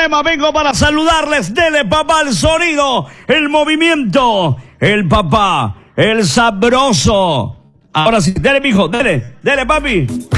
problema, vengo para saludarles. Dele, papá, el sonido, el movimiento, el papá, el sabroso. Ahora sí, dele, mijo, dele, papi.